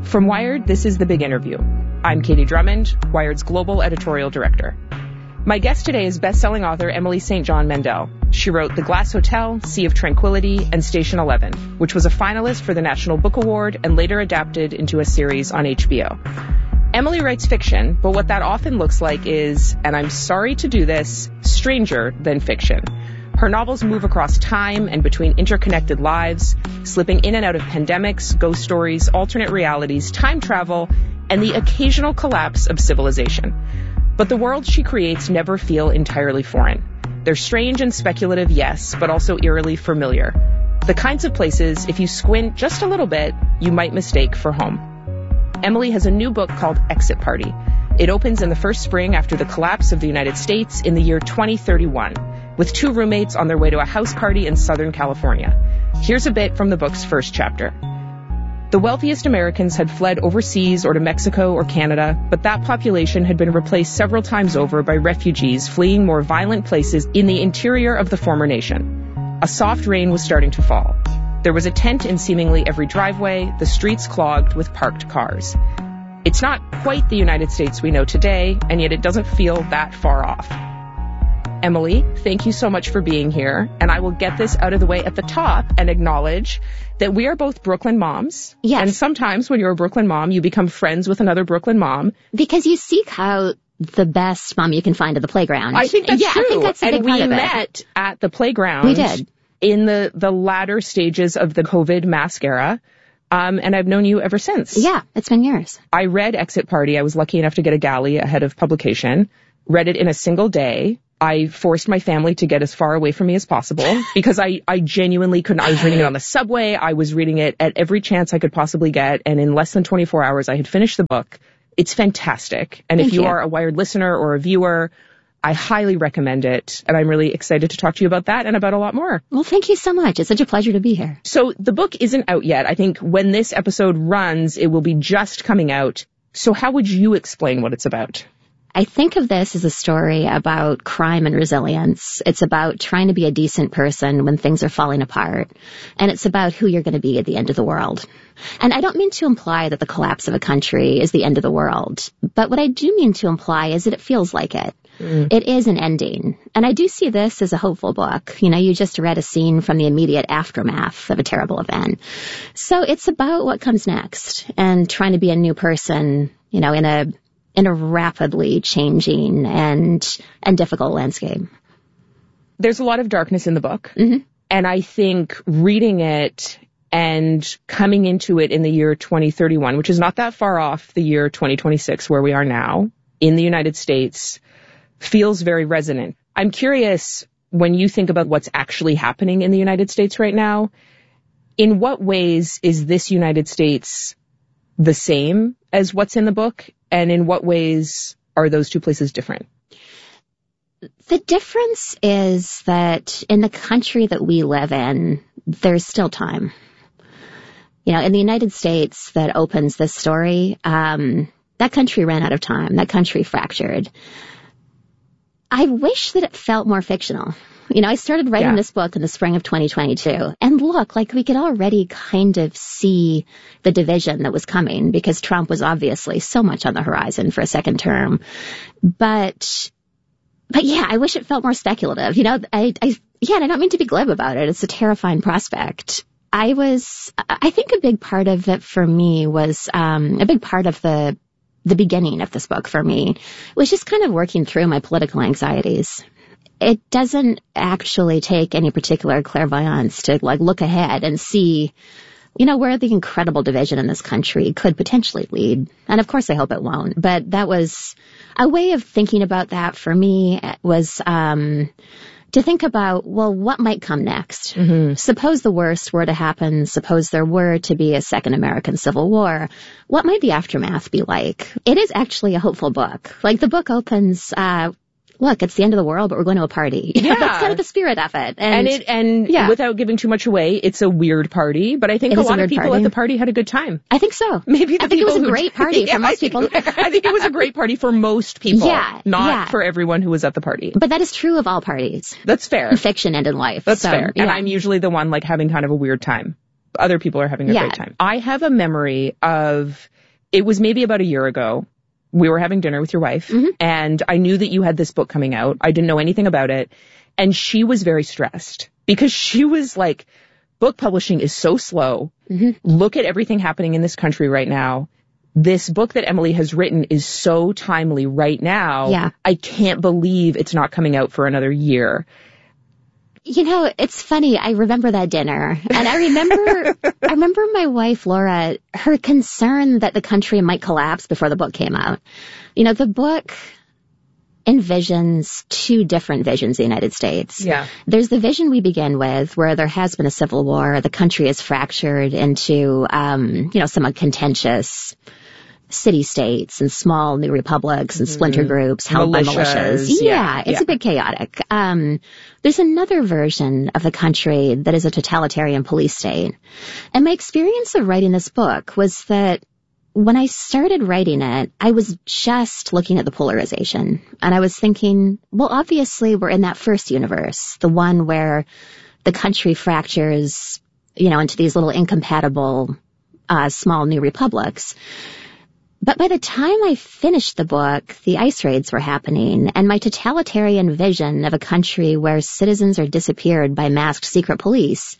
From Wired, this is The Big Interview. I'm Katie Drummond, Wired's Global Editorial Director. My guest today is best-selling author Emily St. John Mandel. She wrote The Glass Hotel, Sea of Tranquility, and Station 11, which was a finalist for the National Book Award and later adapted into a series on HBO. Emily writes fiction, but what that often looks like is, and I'm sorry to do this, stranger than fiction. Her novels move across time and between interconnected lives, slipping in and out of pandemics, ghost stories, alternate realities, time travel, and the occasional collapse of civilization. But the worlds she creates never feel entirely foreign. They're strange and speculative, yes, but also eerily familiar. The kinds of places, if you squint just a little bit, you might mistake for home. Emily has a new book called Exit Party. It opens in the first spring after the collapse of the United States in the year 2031, with two roommates on their way to a house party in Southern California. Here's a bit from the book's first chapter. The wealthiest Americans had fled overseas or to Mexico or Canada, but that population had been replaced several times over by refugees fleeing more violent places in the interior of the former nation. A soft rain was starting to fall. There was a tent in seemingly every driveway, the streets clogged with parked cars. It's not quite the United States we know today, and yet it doesn't feel that far off. Emily, thank you so much for being here, and I will get this out of the way at the top and acknowledge that we are both Brooklyn moms. Yes. And sometimes when you're a Brooklyn mom, you become friends with another Brooklyn mom. Because you seek out the best mom you can find at the playground. I think that's true. I think that's a big part of it. And we met at the playground. We did. In the latter stages of the COVID mask era. And I've known you ever since. Yeah, it's been years. I read Exit Party. I was lucky enough to get a galley ahead of publication. Read it in a single day. I forced my family to get as far away from me as possible because I genuinely couldn't. I was reading it on the subway. I was reading it at every chance I could possibly get. And in less than 24 hours, I had finished the book. It's fantastic. And if you are a Wired listener or a viewer, I highly recommend it. And I'm really excited to talk to you about that and about a lot more. Well, thank you so much. It's such a pleasure to be here. So the book isn't out yet. I think when this episode runs, it will be just coming out. So how would you explain what it's about? I think of this as a story about crime and resilience. It's about trying to be a decent person when things are falling apart. And it's about who you're going to be at the end of the world. And I don't mean to imply that the collapse of a country is the end of the world. But what I do mean to imply is that it feels like it. It is an ending. And I do see this as a hopeful book. You know, you just read a scene from the immediate aftermath of a terrible event. So it's about what comes next and trying to be a new person, you know, in a rapidly changing and difficult landscape. There's a lot of darkness in the book. Mm-hmm. And I think reading it and coming into it in the year 2031, which is not that far off the year 2026 where we are now in the United States, feels very resonant. I'm curious, when you think about what's actually happening in the United States right now, in what ways is this United States the same as what's in the book? And in what ways are those two places different? The difference is that in the country that we live in, there's still time. You know, in the United States that opens this story, that country ran out of time. That country fractured. I wish that it felt more fictional. You know, I started writing this book in the spring of 2022. And look, like we could already kind of see the division that was coming because Trump was obviously so much on the horizon for a second term. But yeah, I wish it felt more speculative. You know, I don't mean to be glib about it. It's a terrifying prospect. I think a big part of it for me was, a big part of the beginning of this book for me was just kind of working through my political anxieties. It doesn't actually take any particular clairvoyance to like look ahead and see, you know, where the incredible division in this country could potentially lead. And of course I hope it won't, but that was a way of thinking about that for me was, to think about, well, what might come next? Mm-hmm. Suppose the worst were to happen. Suppose there were to be a second American Civil War. What might the aftermath be like? It is actually a hopeful book. Like the book opens, look, it's the end of the world, but we're going to a party. Yeah. That's kind of the spirit of it. And without giving too much away, it's a weird party, but I think a lot of people at the party had a good time. I think so. Maybe I think it was a great party for most people. I think it was a great party for most people. Not for everyone who was at the party. But that is true of all parties. That's fair. In fiction and in life. That's fair. And I'm usually the one like having kind of a weird time. Other people are having a great time. I have a memory of it was maybe about a year ago. We were having dinner with your wife, and I knew that you had this book coming out. I didn't know anything about it. And she was very stressed because she was like, book publishing is so slow. Look at everything happening in this country right now. This book that Emily has written is so timely right now. Yeah. I can't believe it's not coming out for another year. You know, it's funny. I remember that dinner, and I remember my wife, Laura, her concern that the country might collapse before the book came out. You know, the book envisions two different visions of the United States. Yeah. There's the vision we begin with where there has been a civil war. The country is fractured into, somewhat contentious city-states and small new republics and splinter groups held by militias. Yeah, it's a bit chaotic. There's another version of the country that is a totalitarian police state. And my experience of writing this book was that when I started writing it, I was just looking at the polarization. And I was thinking, well, obviously we're in that first universe, the one where the country fractures, into these little incompatible, small new republics. But by the time I finished the book, the ICE raids were happening, and my totalitarian vision of a country where citizens are disappeared by masked secret police,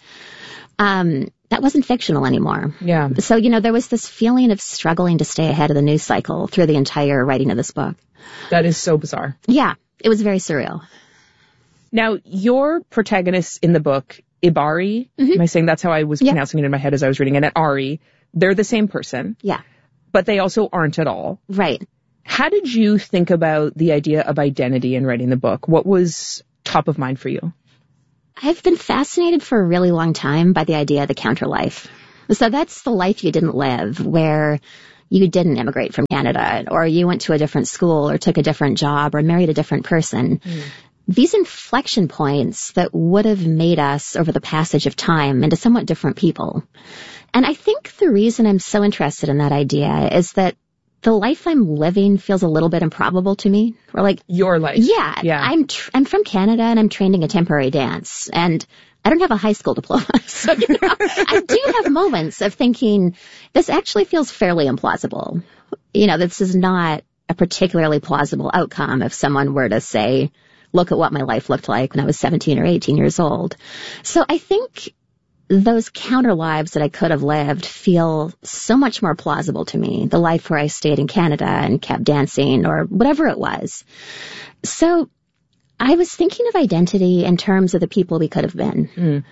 that wasn't fictional anymore. Yeah. So, there was this feeling of struggling to stay ahead of the news cycle through the entire writing of this book. That is so bizarre. Yeah, it was very surreal. Now, your protagonist in the book, Ibari, am I saying that's how I was pronouncing it in my head as I was reading it, and Ari, they're the same person. Yeah. But they also aren't at all. Right. How did you think about the idea of identity in writing the book? What was top of mind for you? I've been fascinated for a really long time by the idea of the counterlife. So that's the life you didn't live, where you didn't immigrate from Canada, or you went to a different school, or took a different job, or married a different person. These inflection points that would have made us, over the passage of time, into somewhat different people. And I think the reason I'm so interested in that idea is that the life I'm living feels a little bit improbable to me. Or like your life. Yeah. I'm from Canada, and I'm trained in contemporary dance, and I don't have a high school diploma. So, I do have moments of thinking, this actually feels fairly implausible. This is not a particularly plausible outcome if someone were to say, look at what my life looked like when I was 17 or 18 years old. So I think those counter lives that I could have lived feel so much more plausible to me. The life where I stayed in Canada and kept dancing, or whatever it was. So I was thinking of identity in terms of the people we could have been,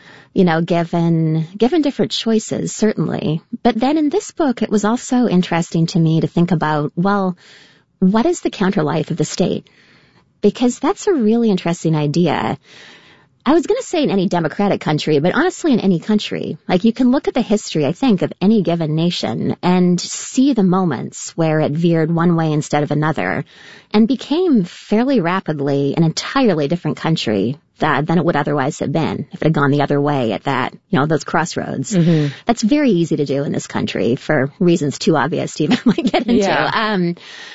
given different choices, certainly. But then in this book, it was also interesting to me to think about, well, what is the counter life of the state? Because that's a really interesting idea. I was going to say in any democratic country, but honestly in any country. Like, you can look at the history, I think, of any given nation and see the moments where it veered one way instead of another and became fairly rapidly an entirely different country than it would otherwise have been if it had gone the other way at that, those crossroads. That's very easy to do in this country for reasons too obvious to even get into. Yeah.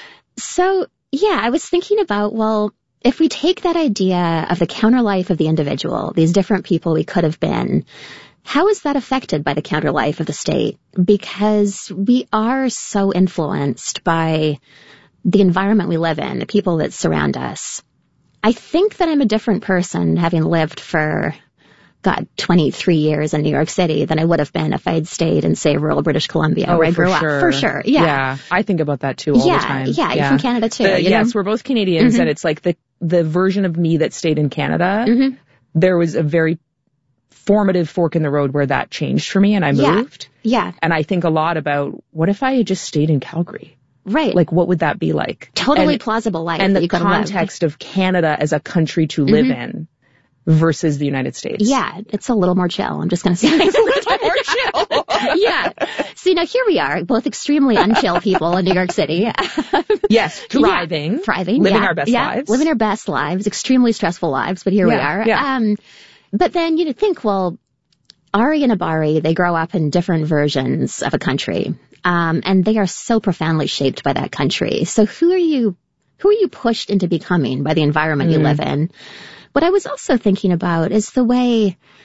I was thinking about, well, if we take that idea of the counter life of the individual, these different people we could have been, how is that affected by the counter life of the state? Because we are so influenced by the environment we live in, the people that surround us. I think that I'm a different person having lived for, 23 years in New York City than I would have been if I had stayed in, say, rural British Columbia, where I grew up. For sure. Yeah. I think about that too all the time. Yeah, you're from Canada too. Yes, we're both Canadians, and it's like the version of me that stayed in Canada, there was a very formative fork in the road where that changed for me, and I moved. Yeah. And I think a lot about, what if I had just stayed in Calgary? Right. Like, what would that be like? Totally plausible life. And the context of Canada as a country to live in versus the United States. Yeah, it's a little more chill. I'm just going to say it's a little more chill. Yeah. See, now here we are, both extremely unchill people in New York City. Yes, thriving. Living our best lives. Living our best lives, extremely stressful lives, but here we are. Yeah. But then you'd think, well, Ari and Ibari, they grow up in different versions of a country. And they are so profoundly shaped by that country. So who are you pushed into becoming by the environment you live in? What I was also thinking about is the way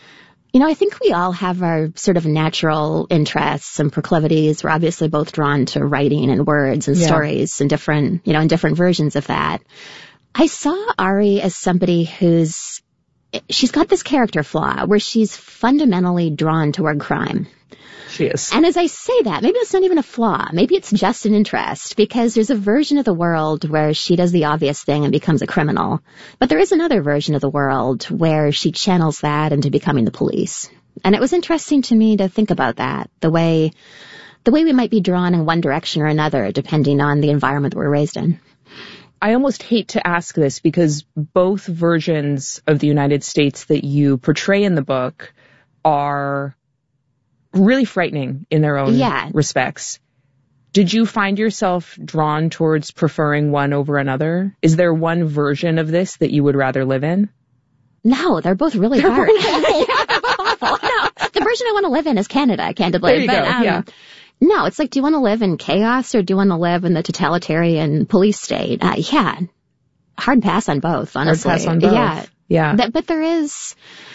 I think we all have our sort of natural interests and proclivities. We're obviously both drawn to writing and words and stories and different versions of that. I saw Ari as somebody she's got this character flaw where she's fundamentally drawn toward crime. She is. And as I say that, maybe it's not even a flaw. Maybe it's just an interest, because there's a version of the world where she does the obvious thing and becomes a criminal. But there is another version of the world where she channels that into becoming the police. And it was interesting to me to think about that, the way we might be drawn in one direction or another, depending on the environment that we're raised in. I almost hate to ask this, because both versions of the United States that you portray in the book are really frightening in their own respects. Did you find yourself drawn towards preferring one over another? Is there one version of this that you would rather live in? No, they're both really hard. They're both awful. No, the version I want to live in is Canada, candidly. There you go. No, it's like, do you want to live in chaos or do you want to live in the totalitarian police state? Hard pass on both, honestly. Hard pass on both. Yeah. But there is,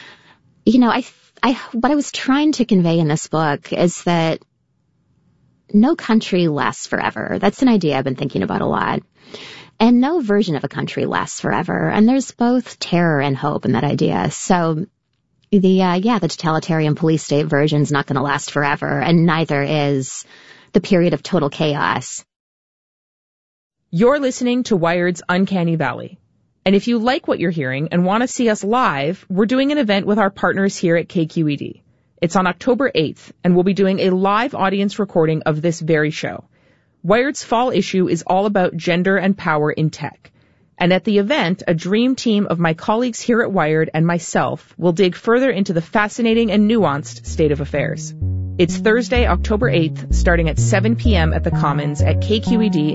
what I was trying to convey in this book is that no country lasts forever. That's an idea I've been thinking about a lot. And no version of a country lasts forever. And there's both terror and hope in that idea. So the totalitarian police state version is not going to last forever, and neither is the period of total chaos. You're listening to Wired's Uncanny Valley. And if you like what you're hearing and want to see us live, we're doing an event with our partners here at KQED. It's on October 8th, and we'll be doing a live audience recording of this very show. Wired's fall issue is all about gender and power in tech. And at the event, a dream team of my colleagues here at Wired and myself will dig further into the fascinating and nuanced state of affairs. It's Thursday, October 8th, starting at 7 p.m. at the Commons at KQED